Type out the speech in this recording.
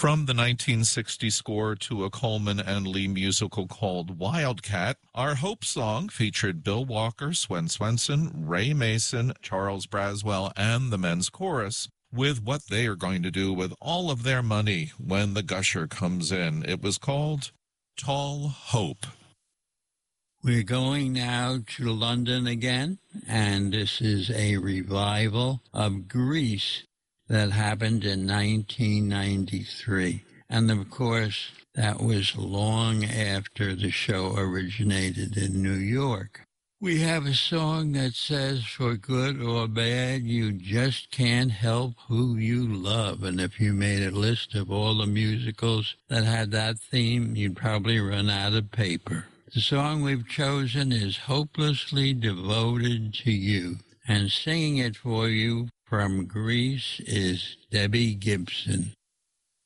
From the 1960 score to a Coleman and Lee musical called Wildcat, our Hope song featured Bill Walker, Swen Swenson, Ray Mason, Charles Braswell, and the men's chorus with what they are going to do with all of their money when the gusher comes in. It was called Tall Hope. We're going now to London again, and this is a revival of Grease that happened in 1993. And of course, that was long after the show originated in New York. We have a song that says, for good or bad, you just can't help who you love. And if you made a list of all the musicals that had that theme, you'd probably run out of paper. The song we've chosen is Hopelessly Devoted to You. And singing it for you from Grease is Debbie Gibson.